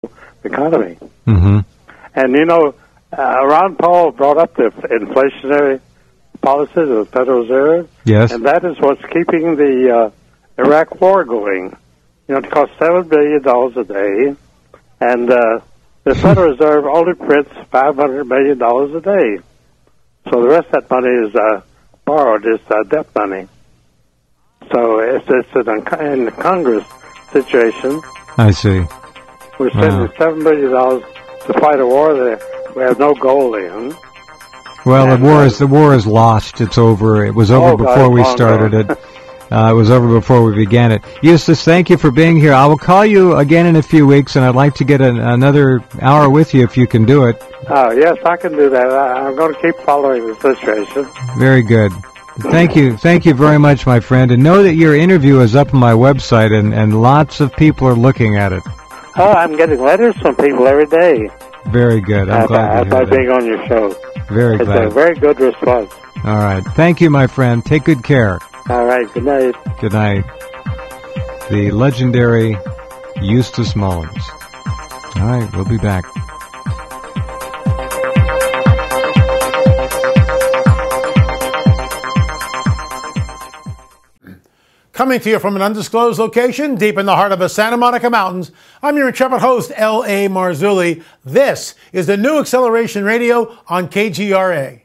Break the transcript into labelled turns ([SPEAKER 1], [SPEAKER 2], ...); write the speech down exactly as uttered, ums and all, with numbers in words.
[SPEAKER 1] economy.
[SPEAKER 2] Mm-hmm.
[SPEAKER 1] And, you know, uh, Ron Paul brought up the inflationary policies of the Federal Reserve.
[SPEAKER 2] Yes.
[SPEAKER 1] And that is what's keeping the uh, Iraq war going. You know, it costs seven billion dollars a day, and uh, the Federal Reserve only prints five hundred million dollars a day. So the rest of that money is uh, borrowed, it's uh, debt money. So it's, it's an in the Congress situation.
[SPEAKER 2] I see.
[SPEAKER 1] We're spending wow. seven billion dollars to fight a war that we have no goal in.
[SPEAKER 2] Well,
[SPEAKER 1] and,
[SPEAKER 2] the war
[SPEAKER 1] uh,
[SPEAKER 2] is the war is lost. It's over. It was over
[SPEAKER 1] oh,
[SPEAKER 2] before
[SPEAKER 1] God,
[SPEAKER 2] we
[SPEAKER 1] long
[SPEAKER 2] started
[SPEAKER 1] gone.
[SPEAKER 2] it. Uh, it was over before we began it. Eustace, thank you for being here. I will call you again in a few weeks, and I'd like to get an, another hour with you if you can do it.
[SPEAKER 1] Oh, yes, I can do that. I, I'm going to keep following the situation.
[SPEAKER 2] Very good. Thank you. Thank you very much, my friend. And know that your interview is up on my website, and, and lots of people are looking at it.
[SPEAKER 1] Oh, I'm getting letters from people every day.
[SPEAKER 2] Very good. I'm
[SPEAKER 1] uh,
[SPEAKER 2] glad to
[SPEAKER 1] by
[SPEAKER 2] hear
[SPEAKER 1] being
[SPEAKER 2] that.
[SPEAKER 1] on your show.
[SPEAKER 2] Very
[SPEAKER 1] it's
[SPEAKER 2] glad.
[SPEAKER 1] It's a very good response.
[SPEAKER 2] All right. Thank you, my friend. Take good care.
[SPEAKER 1] All right. Good night.
[SPEAKER 2] Good night. The legendary Eustace Mullins. All right. We'll be back.
[SPEAKER 3] Coming to you from an undisclosed location deep in the heart of the Santa Monica Mountains, I'm your intrepid host, L A. Marzulli. This is the New Acceleration Radio on K G R A.